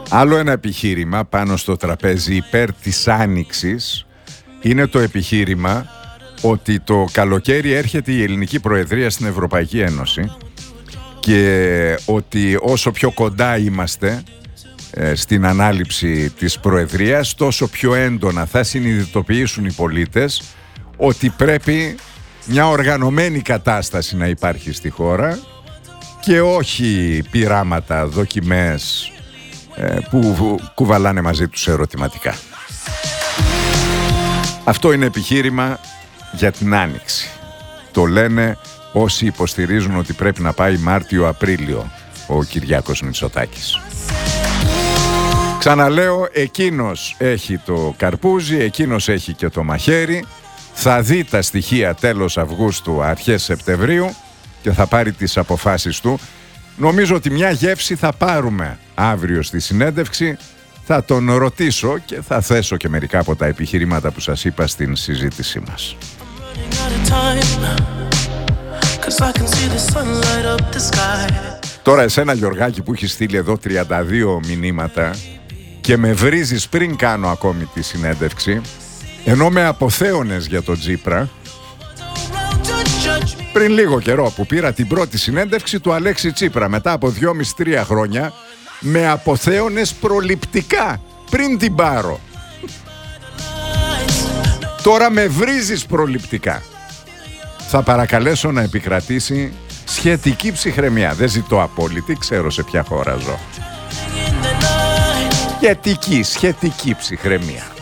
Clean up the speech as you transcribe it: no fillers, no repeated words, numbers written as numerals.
Άλλο ένα επιχείρημα πάνω στο τραπέζι υπέρ της άνοιξης είναι το επιχείρημα ότι το καλοκαίρι έρχεται η ελληνική προεδρία στην Ευρωπαϊκή Ένωση και ότι όσο πιο κοντά είμαστε στην ανάληψη της προεδρίας, τόσο πιο έντονα θα συνειδητοποιήσουν οι πολίτες ότι πρέπει μια οργανωμένη κατάσταση να υπάρχει στη χώρα και όχι πειράματα, δοκιμές που κουβαλάνε μαζί τους ερωτηματικά. Αυτό είναι επιχείρημα για την άνοιξη. Το λένε όσοι υποστηρίζουν ότι πρέπει να πάει Μάρτιο-Απρίλιο ο Κυριάκος Μητσοτάκης. Ξαναλέω, εκείνος έχει το καρπούζι, εκείνος έχει και το μαχαίρι. Θα δει τα στοιχεία τέλος Αυγούστου, αρχές Σεπτεμβρίου και θα πάρει τις αποφάσεις του. Νομίζω ότι μια γεύση θα πάρουμε αύριο στη συνέντευξη. Θα τον ρωτήσω και θα θέσω και μερικά από τα επιχειρήματα που σας είπα στην συζήτησή μας. Τώρα εσένα, Γιωργάκη, που έχει στείλει εδώ 32 μηνύματα και με βρίζεις πριν κάνω ακόμη τη συνέντευξη, ενώ με αποθέωνες για τον Τσίπρα, πριν λίγο καιρό που πήρα την πρώτη συνέντευξη του Αλέξη Τσίπρα, μετά από 2,5-3 χρόνια, με αποθέωνες προληπτικά πριν την πάρω. Τώρα με βρίζεις προληπτικά. Θα παρακαλέσω να επικρατήσει σχετική ψυχραιμία. Δεν ζητώ απόλυτη, ξέρω σε ποια χώρα ζω. Σχετική ψυχραιμία.